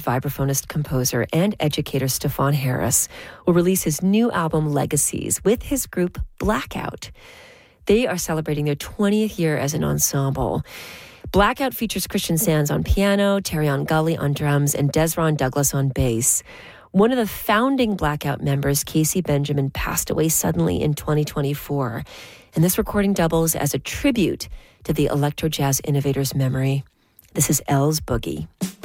vibraphonist, composer, and educator Stefan Harris will release his new album Legacies with his group Blackout. They are celebrating their 20th year as an ensemble. Blackout features Christian Sands on piano, Terrion Gully on drums, and Desron Douglas on bass. One of the founding Blackout members, Casey Benjamin, passed away suddenly in 2024. And this recording doubles as a tribute to the electro jazz innovator's memory. This is Elle's Boogie.